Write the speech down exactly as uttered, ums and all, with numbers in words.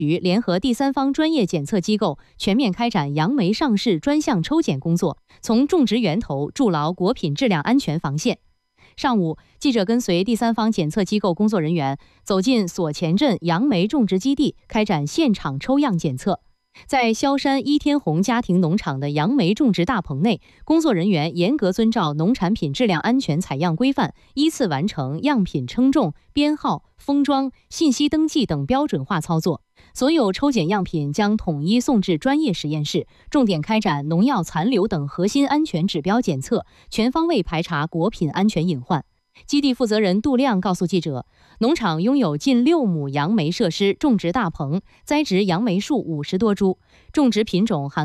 局联合第三方专业检测机构全面开展杨梅上市专项抽检工作，从种植源头筑牢果品质量安全防线。上午，记者跟随第三方检测机构工作人员走进所前镇杨梅种植基地，开展现场抽样检测。在萧山伊天红家庭农场的杨梅种植大棚内，工作人员严格遵照农产品质量安全采样规范，依次完成样品称重、编号、封装、信息登记等标准化操作。所有抽检样品将统一送至专业实验室，重点开展农药残留等核心安全指标检测，全方位排查果品安全隐患。基地负责人杜亮告诉记者，农场拥有近六亩杨梅设施种植大棚，栽植杨梅树五十多株，种植品种涵